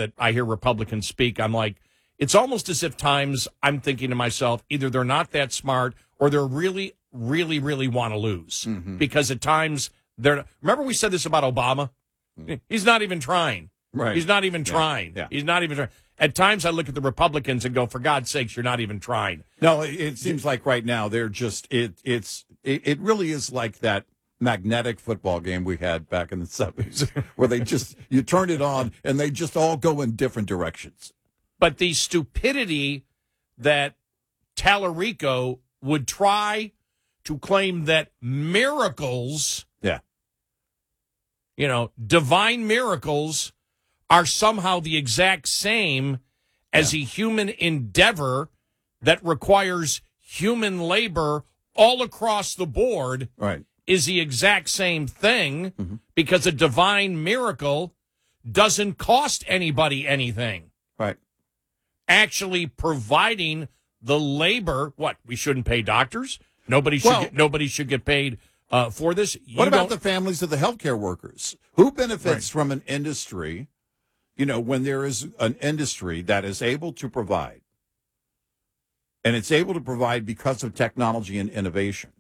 that I hear Republicans speak, I'm like, it's almost as if times I'm thinking to myself, either they're not that smart or they're really, really, really want to lose. Because at times they're. Remember we said this about Obama? He's not even trying. Right. He's not even trying. Yeah. He's not even trying. At times I look at the Republicans and go, for God's sakes, you're not even trying. No, it seems like right now they're just it really is like that magnetic football game we had back in the 70s where they just you turn it on and they just all go in different directions. But the stupidity that Tallarico would try to claim that miracles, divine miracles are somehow the exact same as a human endeavor that requires human labor all across the board is the exact same thing because a divine miracle doesn't cost anybody anything. Right. Actually providing the labor, we shouldn't pay doctors? Nobody should get paid for this. What about the families of the healthcare workers? Who benefits from an industry, when there is an industry that is able to provide, and it's able to provide because of technology and innovation?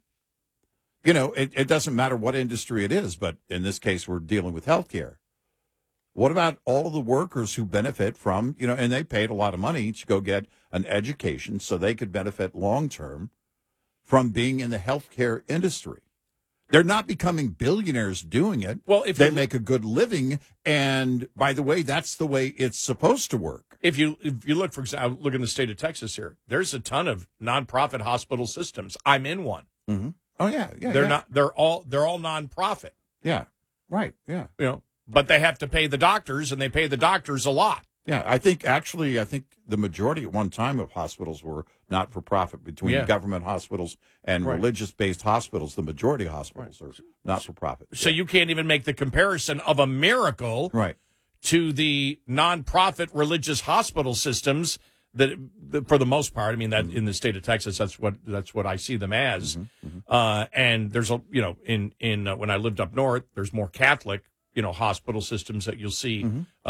It doesn't matter what industry it is, but in this case, we're dealing with healthcare. What about all the workers who benefit from, and they paid a lot of money to go get an education so they could benefit long-term from being in the healthcare industry? They're not becoming billionaires doing it. Well, if they make a good living, and by the way, that's the way it's supposed to work. If you look, for example, look in the state of Texas here, there's a ton of nonprofit hospital systems. I'm in one. Mm-hmm. Oh yeah. They're all nonprofit. Yeah. Right. Yeah. But they have to pay the doctors, and they pay the doctors a lot. Yeah, I think the majority at one time of hospitals were not for profit. Between government hospitals and religious-based hospitals, the majority of hospitals are not for profit. So you can't even make the comparison of a miracle to the nonprofit religious hospital systems that for the most part, I mean, that in the state of Texas, that's what I see them as. And there's in when I lived up north, there's more Catholic hospital systems that you'll see,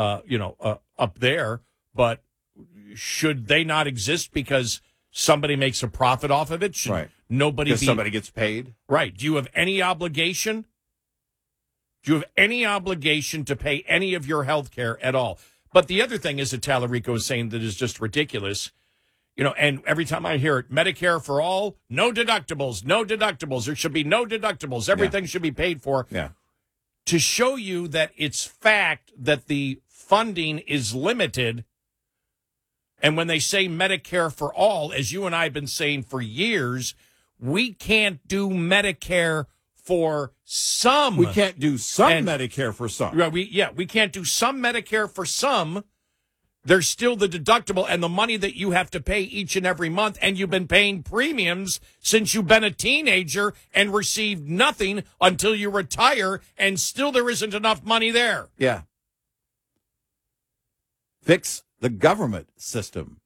up there. But should they not exist because somebody makes a profit off of it? Should nobody? Because somebody gets paid. Right. Do you have any obligation? Do you have any obligation to pay any of your health care at all? But the other thing is that Tallarico is saying that is just ridiculous. And every time I hear it, Medicare for all, no deductibles, no deductibles. There should be no deductibles. Everything should be paid for. Yeah. To show you that it's fact that the funding is limited. And when they say Medicare for all, as you and I have been saying for years, we can't do Medicare for some. We can't do some Medicare for some. We can't do some Medicare for some. There's still the deductible and the money that you have to pay each and every month, and you've been paying premiums since you've been a teenager and received nothing until you retire, and still there isn't enough money there. Yeah. Fix the government system.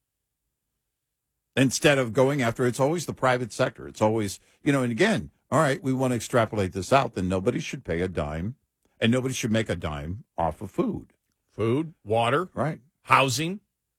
Instead of going after, it's always the private sector. It's always, and again, all right, we want to extrapolate this out, then nobody should pay a dime, and nobody should make a dime off of food. Food, water, housing,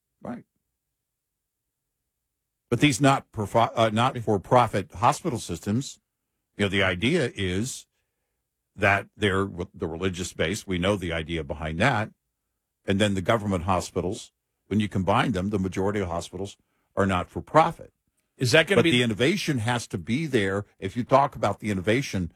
But these not for profit hospital systems, the idea is that they're the religious base. We know the idea behind that, and then the government hospitals. When you combine them, the majority of hospitals are not for profit. Is that going to be? But the innovation has to be there. If you talk about the innovation,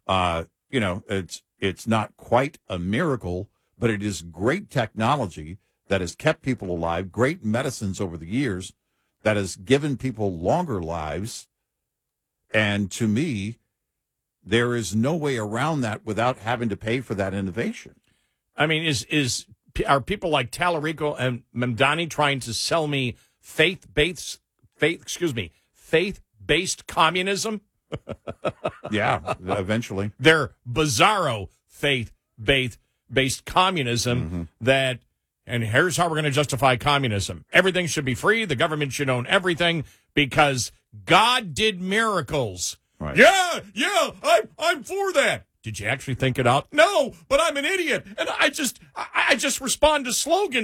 it's not quite a miracle. But it is great technology that has kept people alive, great medicines over the years that has given people longer lives. And to me, there is no way around that without having to pay for that innovation. I mean, are people like Tallarico and Mamdani trying to sell me faith-based communism? Yeah, eventually. They're bizarro faith-based communism and here's how we're going to justify communism. Everything should be free. The government should own everything because God did miracles. Right. Yeah, I'm for that. Did you actually think it out? No, but I'm an idiot. And I just respond to slogans.